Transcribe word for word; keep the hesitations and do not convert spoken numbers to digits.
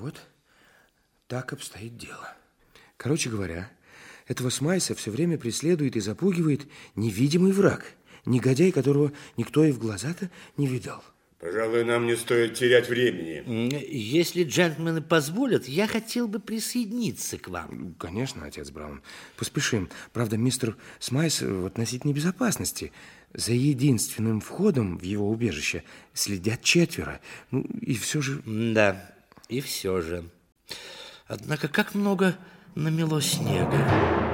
Вот так обстоит дело. Короче говоря, этого Смайса все время преследует и запугивает невидимый враг, негодяй, которого никто и в глаза-то не видал. Пожалуй, нам не стоит терять времени. Если джентльмены позволят, я хотел бы присоединиться к вам. Конечно, отец Браун. Поспешим. Правда, мистер Смайс в относительной безопасности. За единственным входом в его убежище следят четверо. Ну, и все же... Да, и все же. Однако, как много намело снега.